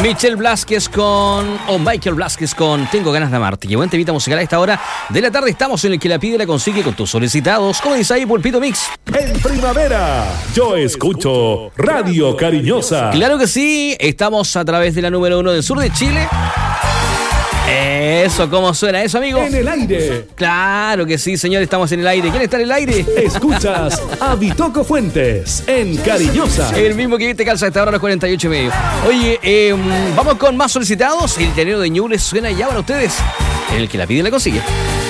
Michel Blázquez Michael Blázquez con Tengo ganas de amarte. Qué buen temita musical a esta hora de la tarde. Estamos en el que la pide la consigue con tus solicitados. ¿Cómo dice ahí, Pulpito Mix? En primavera, yo escucho Radio Cariñosa. Claro que sí, estamos a través de la número 1 del sur de Chile. Eso, ¿cómo suena eso, amigo? En el aire. Claro que sí, señor, estamos en el aire. ¿Quién está en el aire? Escuchas a Bitoco Fuentes en Cariñosa. El mismo que te calza a esta hora a las 48:30. Oye, vamos con más solicitados. El llanero de Ñuble suena ya para ustedes. El que la pide la consigue.